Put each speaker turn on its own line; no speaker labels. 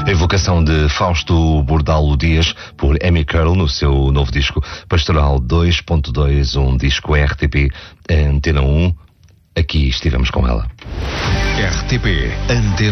A evocação de Fausto Bordalo Dias por Amy Curl no seu novo disco Pastoral 2.2, um disco RTP Antena 1. Aqui estivemos com ela.
RTP Antena